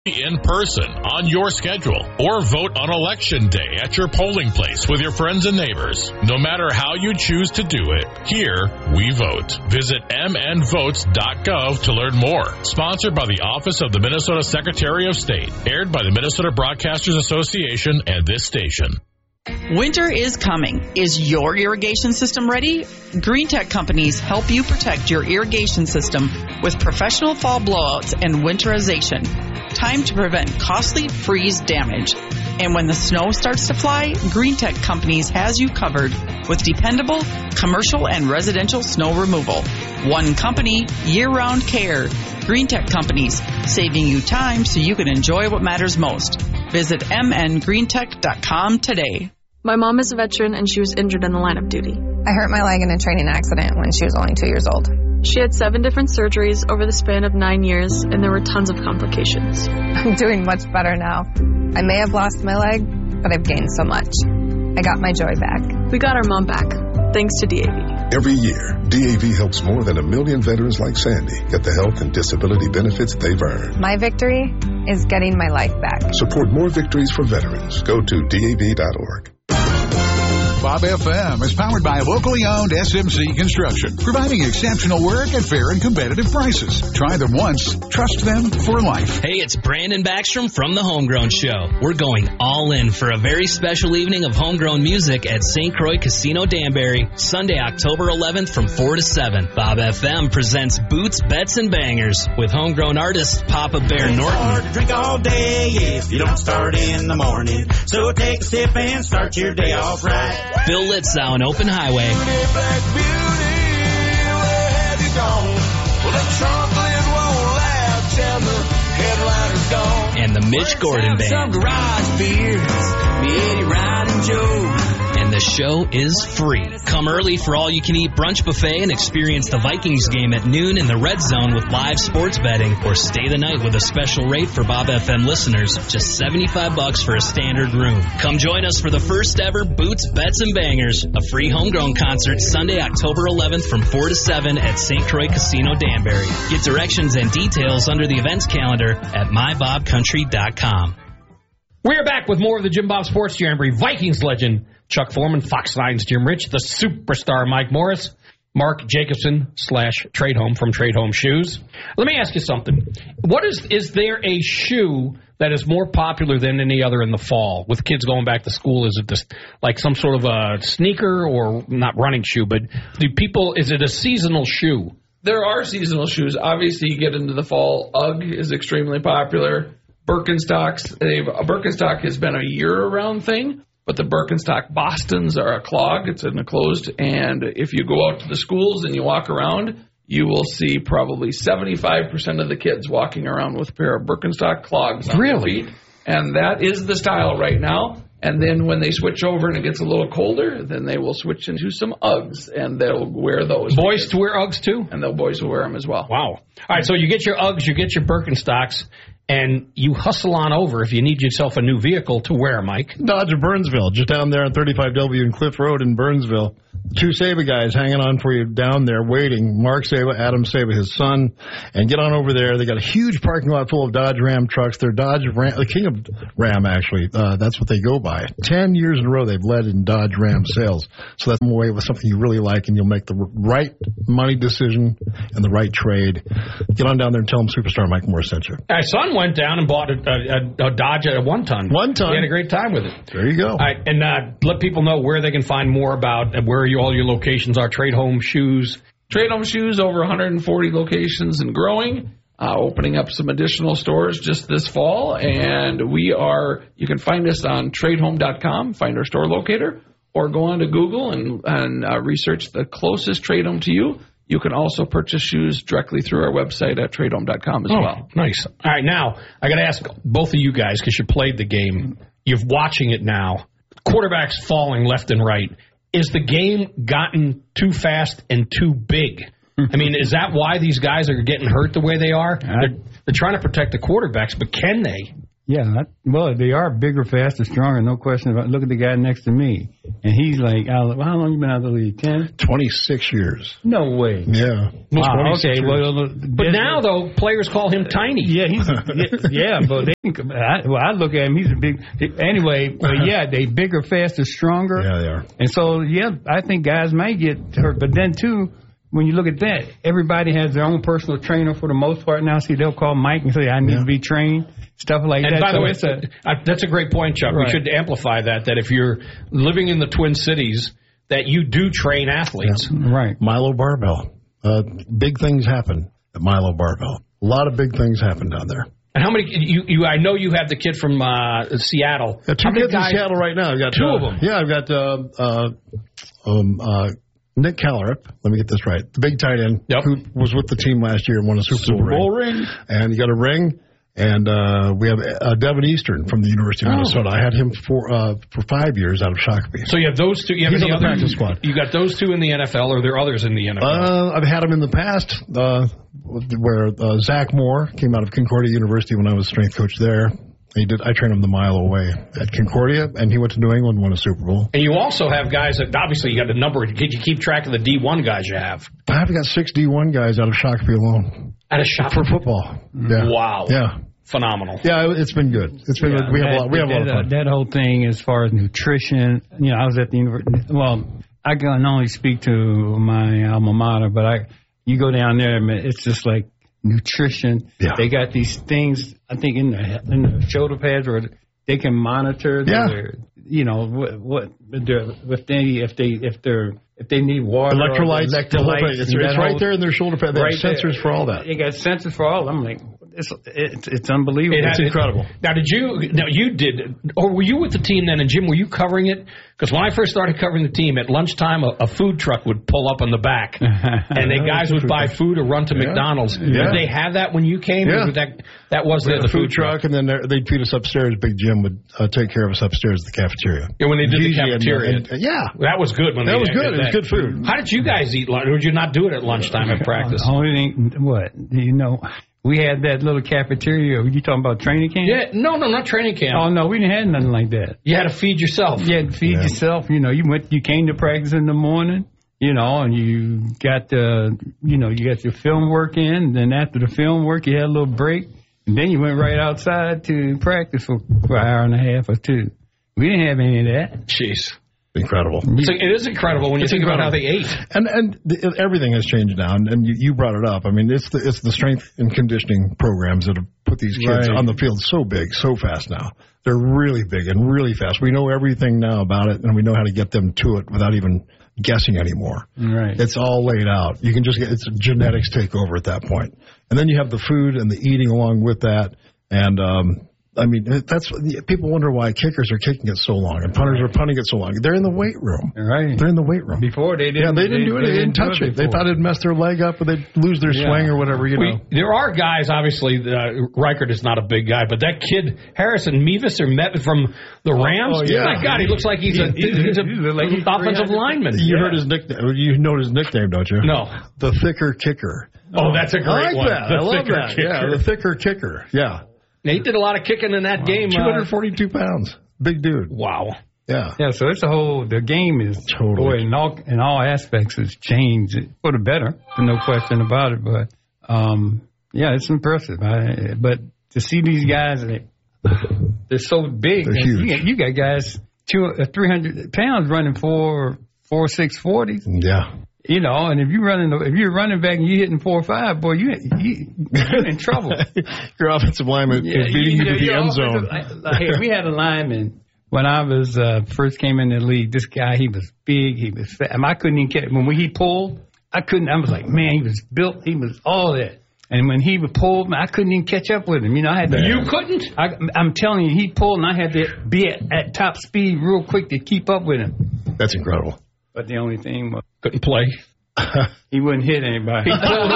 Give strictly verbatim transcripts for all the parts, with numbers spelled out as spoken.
in person on your schedule, or vote on election day at your polling place with your friends and neighbors. No matter how you choose to do it, here we vote. Visit m n votes dot gov to learn more. Sponsored by the Office of the Minnesota Secretary of State. Aired by the Minnesota Broadcasters Association and this station. Winter is coming. Is your irrigation system ready? Green Tech companies help you protect your irrigation system with professional fall blowouts and winterization. Time to prevent costly freeze damage. And when the snow starts to fly, Green Tech companies has you covered with dependable commercial and residential snow removal. One company, year-round care. Green Tech companies, saving you time so you can enjoy what matters most. Visit m n green tech dot com today. My mom is a veteran and she was injured in the line of duty. I hurt my leg in a training accident when she was only two years old. She had seven different surgeries over the span of nine years, and there were tons of complications. I'm doing much better now. I may have lost my leg, but I've gained so much. I got my joy back. We got our mom back, thanks to D A V. Every year, D A V helps more than a million veterans like Sandy get the health and disability benefits they've earned. My victory is getting my life back. Support more victories for veterans. Go to D A V dot org. Bob F M is powered by locally owned S M C Construction, providing exceptional work at fair and competitive prices. Try them once, trust them for life. Hey, it's Brandon Backstrom from The Homegrown Show. We're going all in for a very special evening of homegrown music at Saint Croix Casino Danbury, Sunday, October eleventh from four to seven. Bob F M presents Boots, Bets, and Bangers with homegrown artist Papa Bear it's Norton. It's hard to drink all day if you don't start in the morning. So take a sip and start your day off right. Bill Litzow and Open Highway. Black beauty, where have you gone? Well, the trumpet won't last and the headliner's gone. And the Mitch Gordon Band. Some garage beers, me Eddie, Ryan, and Joe. And the show is free. Come early for all-you-can-eat brunch buffet and experience the Vikings game at noon in the Red Zone with live sports betting, or stay the night with a special rate for Bob F M listeners, just seventy-five bucks for a standard room. Come join us for the first ever Boots, Bets, and Bangers, a free homegrown concert Sunday, October eleventh from four to seven at Saint Croix Casino Danbury. Get directions and details under the events calendar at my bob country dot com. We're back with more of the Jim Bob Sports Jamboree. Vikings legend Chuck Foreman, Fox nine's Jim Rich, the superstar Mike Morris, Mark Jacobson slash Trade Home from Trade Home Shoes. Let me ask you something. What is is there a shoe that is more popular than any other in the fall with kids going back to school? Is it just like some sort of a sneaker, or not running shoe, but do people, is it a seasonal shoe? There are seasonal shoes. Obviously, you get into the fall. UGG is extremely popular. Birkenstocks, they've, Birkenstock has been a year-round thing, but the Birkenstock Bostons are a clog. It's an enclosed, and if you go out to the schools and you walk around, you will see probably seventy-five percent of the kids walking around with a pair of Birkenstock clogs on really? their feet. And that is the style right now. And then when they switch over and it gets a little colder, then they will switch into some Uggs, and they'll wear those. Boys to wear Uggs too? And the boys will wear them as well. Wow. All right, so you get your Uggs, you get your Birkenstocks, and you hustle on over if you need yourself a new vehicle to wear, Mike. Dodge of Burnsville, just down there on thirty-five W and Cliff Road in Burnsville. Two Saba guys hanging on for you down there waiting. Mark Saba, Adam Saba, his son. And get on over there. They got a huge parking lot full of Dodge Ram trucks. They're Dodge Ram, the king of Ram, actually. Uh, that's what they go by. Ten years in a row they've led in Dodge Ram sales. So that's more way with something you really like, and you'll make the right money decision and the right trade. Get on down there and tell them Superstar Mike Moore sent you. My son went down and bought a, a, a Dodge at a one-ton. One-ton. He had a great time with it. There you go. All right, and uh, let people know where they can find more about uh, where you, all your locations are. Trade Home Shoes. Trade Home Shoes, over one hundred forty locations and growing. Uh, opening up some additional stores just this fall. And we are, you can find us on trade home dot com, find our store locator, or go on to Google and, and uh, research the closest Trade Home to you. You can also purchase shoes directly through our website at trade home dot com as oh, well. Nice. All right, now, I got to ask both of you guys, because you played the game. You're watching it now. Quarterbacks falling left and right. Is the game gotten too fast and too big? I mean, is that why these guys are getting hurt the way they are? They're, they're trying to protect the quarterbacks, but can they? Yeah, I, well, they are bigger, faster, stronger, no question about it. Look at the guy next to me. And he's like, how long you been out of the league? ten? twenty-six years. No way. Yeah. Wow, okay. Well, but now, though, players call him tiny. Yeah, he's yeah, but they can, I, well, I look at him, he's a big, anyway, but yeah, they bigger, faster, stronger. Yeah, they are. And so, yeah, I think guys might get hurt. But then, too, when you look at that, everybody has their own personal trainer for the most part now. See, they'll call Mike and say, I need yeah. to be trained. Stuff like and that. And by so the way, it's a, uh, that's a great point, Chuck. Right. We should amplify that, that if you're living in the Twin Cities, that you do train athletes. Yeah. Right. Milo Barbell. Uh, big things happen at Milo Barbell. A lot of big things happen down there. And how many, you, you I know you have the kid from uh, Seattle. Yeah, two kids guys? in Seattle right now. I've got Two uh, of them. Yeah, I've got uh, uh, um, uh, Nick Callerup. Let me get this right. The big tight end yep. who was with the team last year and won a Super, Super Bowl ring. ring. And he got a ring. And uh, we have uh, Devin Eastern from the University of oh. Minnesota. I had him for uh, for five years out of Shakopee. So you have those two. You have He's any on the other, practice squad. You got those two in the N F L, or are there others in the N F L? Uh, I've had him in the past, uh, where uh, Zach Moore came out of Concordia University when I was strength coach there. He did. I trained him the mile away at Concordia, and he went to New England and won a Super Bowl. And you also have guys that obviously you got a number. Did you keep track of the D one guys you have? I've got six D one guys out of Shakopee alone. Out of Shakopee for football. Yeah. Wow. Yeah. Phenomenal. Yeah, it's been good. It's been. Yeah, we have that, a lot. We have a lot of fun. That, that whole thing, as far as nutrition, you know, I was at the university. Well, I can only speak to my alma mater, but I, you go down there, man, it's just like nutrition. Yeah. They got these things, I think, in the in the shoulder pads where they can monitor Yeah. their, you know, what what their, if they if they if they're if they need water, Electrolytes. or The whole thing. electrolytes, It's, and it's that right whole- there in their shoulder pad. They right have sensors there. for all that. They got sensors for all. I'm like, it's it's, it's unbelievable. It had- it's incredible. Now, did you? Now you did, or were you with the team then? And Jim, were you covering it? Because when I first started covering the team, at lunchtime, a, a food truck would pull up on the back, and the guys would buy food or run to Yeah. McDonald's. Yeah. Did they have that when you came? Yeah. Or was that that was We there, had the a food truck, and then they're- they'd feed us upstairs. Big Jim would uh, take care of us upstairs at the cafeteria. Yeah, when they did the Gigi and- cafeteria. and- and- yeah, that was good. When that they was did good. It was that. good food. How did you guys eat lunch? Or did you not do it at lunchtime at practice? The only thing, what, you know, we had that little cafeteria. You talking about training camp? Yeah, no, no, not training camp. Oh, no, we didn't have nothing like that. You had to feed yourself. You had to feed Yeah. yourself. You know, you went, you came to practice in the morning, you know, and you got the, you know, you got your film work in. And then after the film work, you had a little break. And then you went right outside to practice for, for an hour and a half or two. We didn't have any of that. Jeez. Incredible. So it is incredible when you It's think incredible. about how they ate. And and the, everything has changed now, and, and you, you brought it up. I mean, it's the it's the strength and conditioning programs that have put these kids Right. on the field so big, so fast now. They're really big and really fast. We know everything now about it, and we know how to get them to it without even guessing anymore. Right. It's all laid out. You can just get, it's genetics take over at that point. And then you have the food and the eating along with that. And, um, I mean, that's people wonder why kickers are kicking it so long and punters are punting it so long. They're in the weight room. Right. They're in the weight room. Before they Yeah, didn't. they didn't do it. They, didn't touch it. They thought it'd mess their leg up or they'd lose their Yeah. swing or whatever, you know. We, there are guys, obviously, uh, Reichert is not a big guy, but that kid, Harrison Mevis or Met from the Rams, oh, yeah. my God, he looks like he's a, He- he's a he looks like he's offensive lineman. You Yeah. heard his nickname. You know his nickname, don't you? No. The thicker kicker. Oh, that's a I like great one. that. The I love thicker that. kicker. Yeah, the thicker kicker. Yeah. He did a lot of kicking in that game. two Uh, hundred forty-two pounds. Big dude. wow. Yeah. Yeah, so it's a whole, the game is, Totally. boy, in all, in all aspects has changed for the better, no question about it. But, um, yeah, it's impressive. I, but to see these guys, they, they're so big. They're and huge. You got, you got guys, two, uh, three hundred pounds running for four, six forties. Yeah. You know, and if you're running, if you're running back and you're hitting four or five, boy, you, you you're in trouble. Your offensive lineman is beating you to the your end zone. offensive- like, hey, we had a lineman when I was uh, first came in the league. This guy, he was big, he was fat. I couldn't even catch when we, he pulled. I couldn't. I was like, man, he was built. He was all that. And when he would pull, I couldn't even catch up with him. You know, I had to. You couldn't? I, I'm telling you, he pulled, and I had to be at, at top speed real quick to keep up with him. That's incredible. But the only thing was, Couldn't play. he wouldn't hit anybody. He pulled.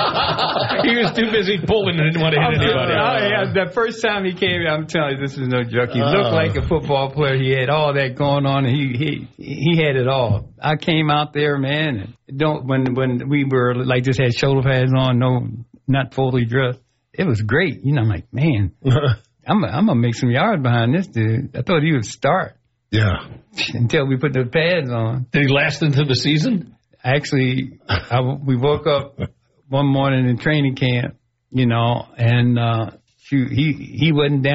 He was too busy pulling and didn't want to hit anybody. Oh, yeah, the first time he came, I'm telling you, this is no joke. He looked Uh. like a football player. He had all that going on, and he he he had it all. I came out there, man. And don't when when we were like just had shoulder pads on, no, not fully dressed. It was great. You know, I'm like, man, I'm I'm gonna make some yards behind this dude. I thought he would start. Yeah. Until we put the pads on. Did he last into the season? Actually, I, we woke up one morning in training camp, you know, and uh, shoot, he he wasn't down.